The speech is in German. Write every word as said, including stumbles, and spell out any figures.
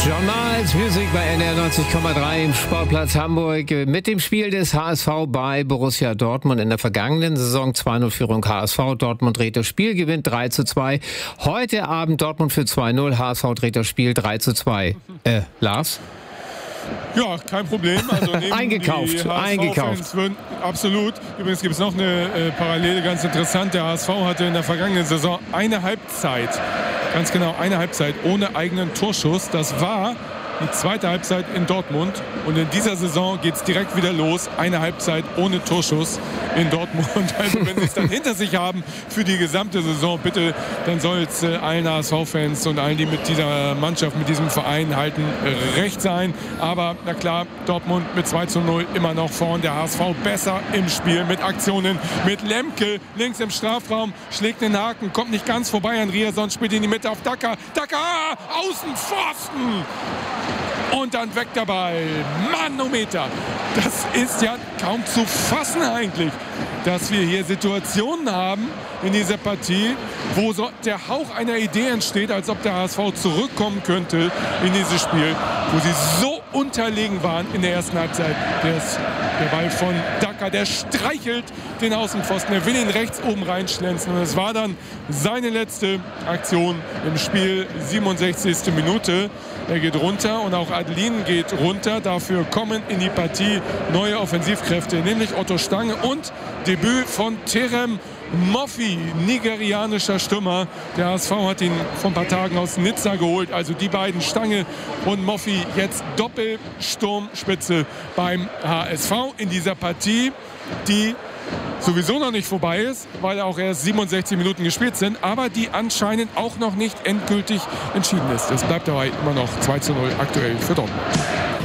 John Miles Music bei N R neunzig Komma drei im Sportplatz Hamburg mit dem Spiel des H S V bei Borussia Dortmund in der vergangenen Saison. zwei null Führung H S V, Dortmund dreht das Spiel, gewinnt drei zu zwei. Heute Abend Dortmund für zwei null, H S V dreht das Spiel drei zu zwei. Äh, Lars? Ja, kein Problem. Also eingekauft, eingekauft. Würden, absolut. Übrigens gibt es noch eine äh, Parallele, ganz interessant. Der H S V hatte in der vergangenen Saison eine Halbzeit, ganz genau eine Halbzeit ohne eigenen Torschuss. Das war die zweite Halbzeit in Dortmund. Und in dieser Saison geht es direkt wieder los. Eine Halbzeit ohne Torschuss in Dortmund. Also wenn sie es dann hinter sich haben für die gesamte Saison, bitte, dann soll es äh, allen H S V-Fans und allen, die mit dieser Mannschaft, mit diesem Verein halten, äh, recht sein. Aber na klar, Dortmund mit zwei zu null immer noch vorn. Der H S V besser im Spiel mit Aktionen. Mit Lemke links im Strafraum, schlägt den Haken, kommt nicht ganz vorbei an Riasson, spielt in die Mitte auf Daka. Daka, Außenpfosten! Und dann weg der Ball. Manometer. Das ist ja kaum zu fassen eigentlich, dass wir hier Situationen haben in dieser Partie, wo so der Hauch einer Idee entsteht, als ob der H S V zurückkommen könnte in dieses Spiel, wo sie so unterlegen waren in der ersten Halbzeit. Der, ist, der Ball von Daka, der streichelt den Außenpfosten, er will ihn rechts oben reinschlänzen. Und es war dann seine letzte Aktion im Spiel, siebenundsechzigste Minute. Er geht runter und auch Adelin geht runter. Dafür kommen in die Partie neue Offensivkräfte, nämlich Otto Stange und Debüt von Terem Moffi, nigerianischer Stürmer. Der H S V hat ihn vor ein paar Tagen aus Nizza geholt. Also die beiden, Stange und Moffi, jetzt Doppelsturmspitze beim H S V in dieser Partie, die sowieso noch nicht vorbei ist, weil auch erst siebenundsechzig Minuten gespielt sind, aber die anscheinend auch noch nicht endgültig entschieden ist. Es bleibt dabei immer noch zwei zu null aktuell für Dortmund.